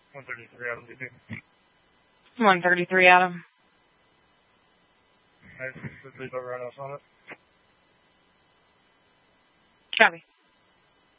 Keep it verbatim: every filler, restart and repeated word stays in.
one thirty-three, Adam, D P. one thirty-three, Adam. I just leave a run off on it. Copy.